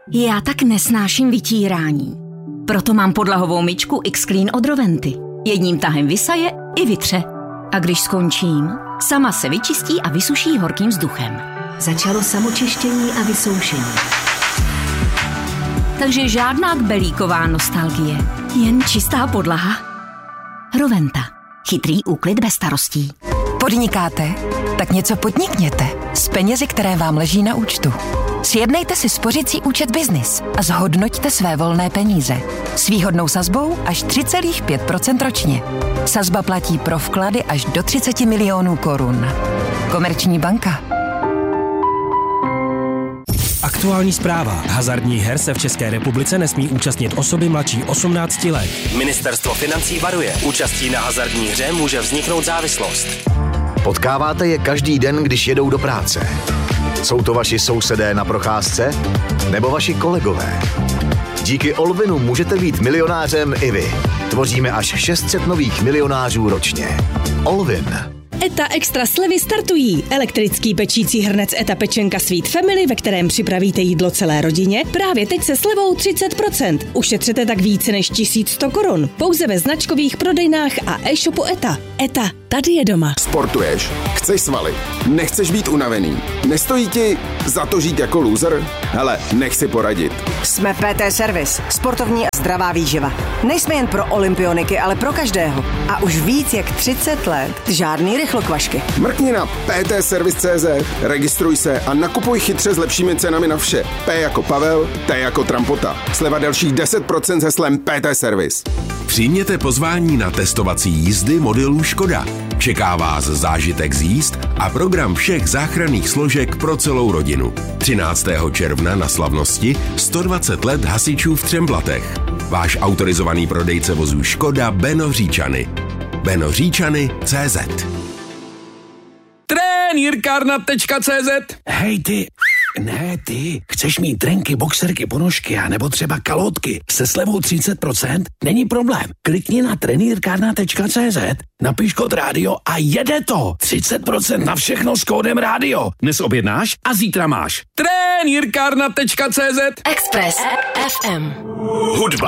Já tak nesnáším vytírání. Proto mám podlahovou myčku X-Clean od Roventy. Jedním tahem vysaje i vytře. A když skončím, sama se vyčistí a vysuší horkým vzduchem. Začalo samočištění a vysoušení. Takže žádná kbelíková nostalgie, jen čistá podlaha. Roventa. Chytrý úklid bez starostí. Podnikáte? Tak něco podnikněte s penězi, které vám leží na účtu. Sjednejte si spořící účet Business a zhodnoťte své volné peníze. S výhodnou sazbou až 3,5% ročně. Sazba platí pro vklady až do 30 milionů korun. Komerční banka. Aktuální zpráva. Hazardních her se v České republice nesmí účastnit osoby mladší 18 let. Ministerstvo financí varuje. Účastí na hazardní hře může vzniknout závislost. Potkáváte je každý den, když jedou do práce. Jsou to vaši sousedé na procházce? Nebo vaši kolegové? Díky Olvinu můžete být milionářem i vy. Tvoříme až 600 nových milionářů ročně. Olvin. ETA Extra slevy startují. Elektrický pečící hrnec ETA Pečenka Sweet Family, ve kterém připravíte jídlo celé rodině, právě teď se slevou 30%. Ušetřete tak více než 1100 korun. Pouze ve značkových prodejnách a e-shopu ETA. ETA, tady je doma. Sportuješ? Chceš svaly? Nechceš být unavený? Nestojí ti za to žít jako loser? Hele, nech si poradit. Jsme PT Service, sportovní a zdravá výživa. Nejsme jen pro olympioniky, ale pro každého. A už víc jak 30 let žádný rychlokvašky. Mrkni na ptservice.cz, registruj se a nakupuj chytře s lepšími cenami na vše. P jako Pavel, T jako Trampota. Sleva dalších 10% s heslem PT Service. Přijměte pozvání na testovací jízdy modelů Škoda. Čeká vás zážitek z jízd a program všech záchranných složek pro celou rodinu. 13. června na slavnosti 120 let hasičů v Třemblatech. Váš autorizovaný prodejce vozů Škoda Beno Říčany. benoříčany.cz. Trenýrkárna.cz. Hej ty, ne ty, chceš mít trenky, boxerky, ponožky a nebo třeba kalotky se slevou 30%? Není problém. Klikni na trenýrkárna.cz, napiš kód rádio a jede to. 30% na všechno s kódem rádio. Dnes objednáš a zítra máš. Trenýrkárna.cz. Express FM. Hudba.